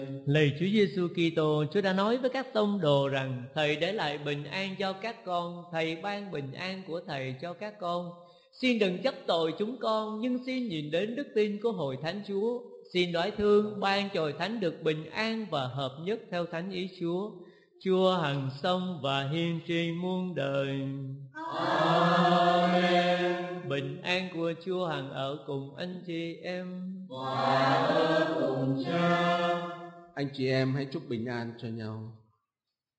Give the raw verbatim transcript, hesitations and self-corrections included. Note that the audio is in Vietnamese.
Lạy Chúa Giêsu Kitô, Chúa đã nói với các tông đồ rằng Thầy để lại bình an cho các con, Thầy ban bình an của Thầy cho các con. Xin đừng chấp tội chúng con, nhưng xin nhìn đến đức tin của Hội Thánh Chúa. Xin đoái thương ban cho Hội Thánh được bình an và hợp nhất theo thánh ý Chúa. Chúa hằng sống và hiên tri muôn đời. Amen. Bình an của Chúa hằng ở cùng anh chị em và ở cùng Cha. Anh chị em hãy chúc bình an cho nhau.